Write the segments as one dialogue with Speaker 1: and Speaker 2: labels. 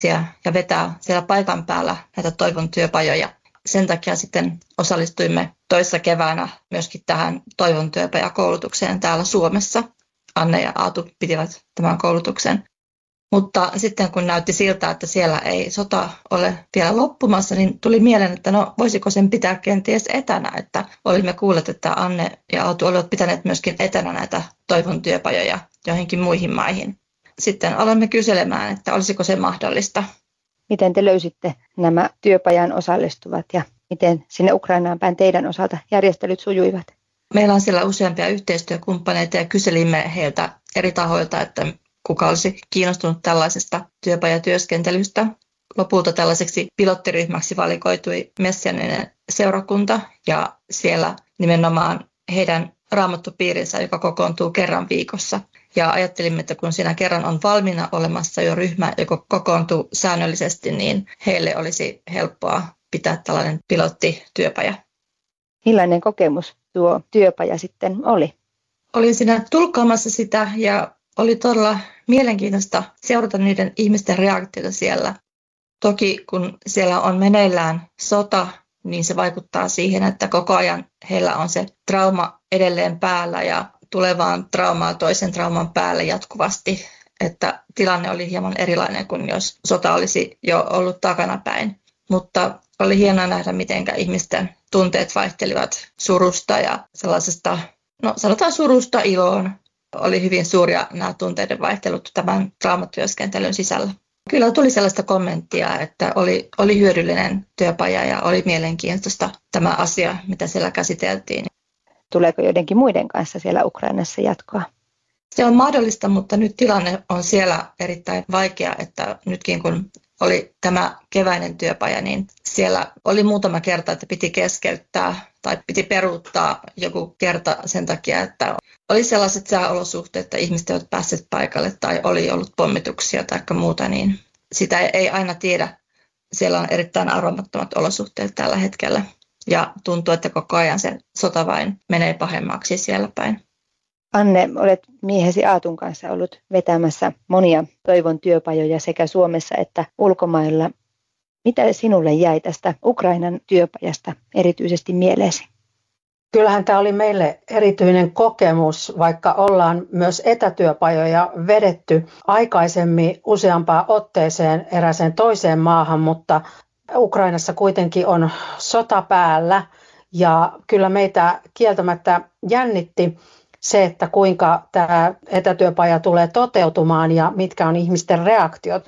Speaker 1: ja vetää siellä paikan päällä näitä toivon työpajoja. Sen takia sitten osallistuimme toissa keväänä myöskin tähän toivon työpajakoulutukseen täällä Suomessa. Anne ja Aatu pitivät tämän koulutuksen. Mutta sitten kun näytti siltä, että siellä ei sota ole vielä loppumassa, niin tuli mieleen, että no voisiko sen pitää kenties etänä. Että olimme kuulleet, että Anne ja Aatu olivat pitäneet myöskin etänä näitä toivon työpajoja joihinkin muihin maihin. Sitten aloimme kyselemään, että olisiko se mahdollista.
Speaker 2: Miten te löysitte nämä työpajan osallistuvat ja miten sinne Ukrainaan päin teidän osalta järjestelyt sujuivat?
Speaker 1: Meillä on siellä useampia yhteistyökumppaneita ja kyselimme heiltä eri tahoilta, että kuka olisi kiinnostunut tällaisesta työpajatyöskentelystä. Lopulta tällaiseksi pilottiryhmäksi valikoitui Messianinen seurakunta ja siellä nimenomaan heidän raamattupiirinsä, joka kokoontuu kerran viikossa. Ja ajattelimme, että kun siinä kerran on valmiina olemassa jo ryhmä, joka kokoontuu säännöllisesti, niin heille olisi helppoa pitää tällainen pilottityöpaja.
Speaker 2: Millainen kokemus tuo työpaja sitten oli?
Speaker 1: Olin siinä tulkkaamassa sitä ja oli todella mielenkiintoista seurata niiden ihmisten reaktioita siellä. Toki kun siellä on meneillään sota, niin se vaikuttaa siihen, että koko ajan heillä on se trauma edelleen päällä ja tulevaan traumaa toisen trauman päälle jatkuvasti. Että tilanne oli hieman erilainen kuin jos sota olisi jo ollut takanapäin. Mutta oli hienoa nähdä, miten ihmisten tunteet vaihtelivat surusta ja sellaisesta, no sanotaan surusta iloon. Oli hyvin suuria nämä tunteiden vaihtelut tämän traumatyöskentelyn sisällä. Kyllä tuli sellaista kommenttia, että oli hyödyllinen työpaja ja oli mielenkiintoista tämä asia, mitä siellä käsiteltiin.
Speaker 2: Tuleeko joidenkin muiden kanssa siellä Ukrainassa jatkoa?
Speaker 1: Se on mahdollista, mutta nyt tilanne on siellä erittäin vaikea, että nytkin kun oli tämä keväinen työpaja, niin siellä oli muutama kerta, että piti keskeyttää tai piti peruuttaa joku kerta sen takia, että oli sellaiset sääolosuhteet, että ihmiset eivät päässeet paikalle tai oli ollut pommituksia tai muuta, niin sitä ei aina tiedä. Siellä on erittäin arvaamattomat olosuhteet tällä hetkellä ja tuntuu, että koko ajan se sota vain menee pahemmaksi siellä päin.
Speaker 2: Anne, olet miehesi Aatun kanssa ollut vetämässä monia toivon työpajoja sekä Suomessa että ulkomailla. Mitä sinulle jäi tästä Ukrainan työpajasta erityisesti mieleesi?
Speaker 3: Kyllähän tämä oli meille erityinen kokemus, vaikka ollaan myös etätyöpajoja vedetty aikaisemmin useampaan otteeseen erääseen toiseen maahan, mutta Ukrainassa kuitenkin on sota päällä ja kyllä meitä kieltämättä jännitti se, että kuinka tämä etätyöpaja tulee toteutumaan ja mitkä on ihmisten reaktiot.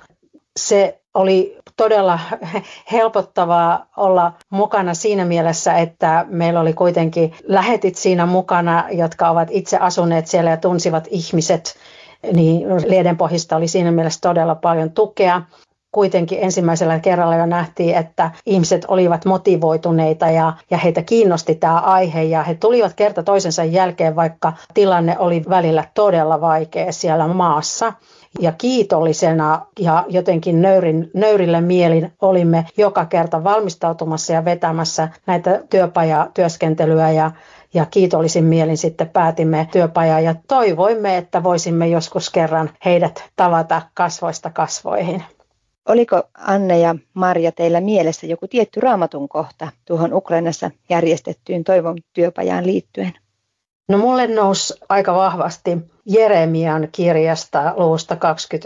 Speaker 3: Se oli todella helpottavaa olla mukana siinä mielessä, että meillä oli kuitenkin lähetit siinä mukana, jotka ovat itse asuneet siellä ja tunsivat ihmiset, niin Liedenpohjista oli siinä mielessä todella paljon tukea. Kuitenkin ensimmäisellä kerralla jo nähtiin, että ihmiset olivat motivoituneita ja heitä kiinnosti tämä aihe ja he tulivat kerta toisensa jälkeen, vaikka tilanne oli välillä todella vaikea siellä maassa. Ja kiitollisena ja jotenkin nöyrillä mielin olimme joka kerta valmistautumassa ja vetämässä näitä työpajatyöskentelyä ja kiitollisin mielin sitten päätimme työpajaa ja toivoimme, että voisimme joskus kerran heidät tavata kasvoista kasvoihin.
Speaker 2: Oliko Anne ja Marja teillä mielessä joku tietty raamatun kohta tuohon Ukrainassa järjestettyyn toivon työpajaan liittyen?
Speaker 3: No mulle nousi aika vahvasti Jeremian kirjasta luvusta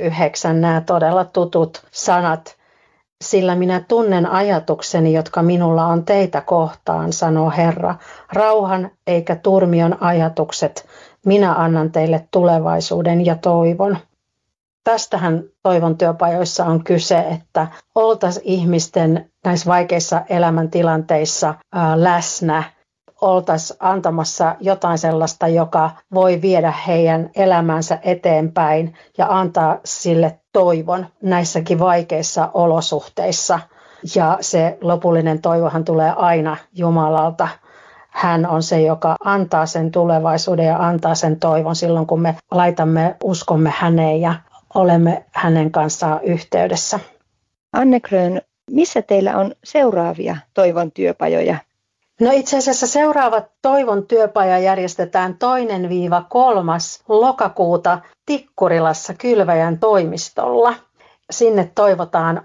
Speaker 3: 29 nämä todella tutut sanat. Sillä minä tunnen ajatukseni, jotka minulla on teitä kohtaan, sanoo Herra. Rauhan eikä turmion ajatukset. Minä annan teille tulevaisuuden ja toivon. Tästähän toivon työpajoissa on kyse, että oltaisiin ihmisten näissä vaikeissa elämäntilanteissa läsnä, oltaisiin antamassa jotain sellaista, joka voi viedä heidän elämänsä eteenpäin ja antaa sille toivon näissäkin vaikeissa olosuhteissa. Ja se lopullinen toivohan tulee aina Jumalalta. Hän on se, joka antaa sen tulevaisuuden ja antaa sen toivon silloin, kun me laitamme uskomme häneen ja olemme hänen kanssaan yhteydessä.
Speaker 2: Anne Grön, missä teillä on seuraavia toivon työpajoja?
Speaker 3: No itse asiassa seuraava toivon työpaja järjestetään 2-3. lokakuuta Tikkurilassa Kylväjän toimistolla. sinne toivotaan